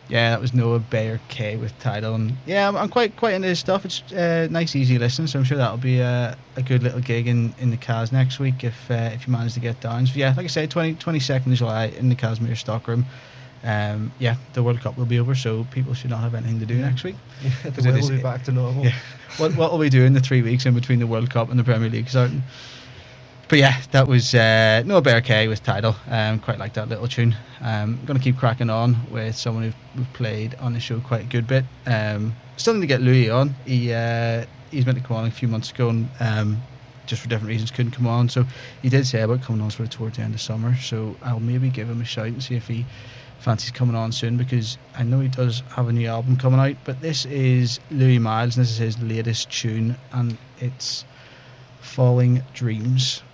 Yeah, that was Noah Bayer K with Tidal, and yeah, I'm quite into this stuff. It's nice, easy listen, so I'm sure that'll be a good little gig in the Cas next week if you manage to get down. So yeah, like I say, 22nd of July in the Casimir Stockroom. Yeah, the World Cup will be over, so people should not have anything to do next week. Yeah, the world will be back to normal. Yeah, what will we do in the 3 weeks in between the World Cup and the Premier League starting? But yeah, that was Noah Bear K with Tidal. Quite like that little tune. I'm going to keep cracking on with someone we've played on the show quite a good bit. Still need to get Louis on. He's meant to come on a few months ago and just for different reasons couldn't come on. So he did say about coming on sort of towards the end of summer. So I'll maybe give him a shout and see if he fancies coming on soon, because I know he does have a new album coming out. But this is Louis Miles and this is his latest tune, and it's Falling Dreams.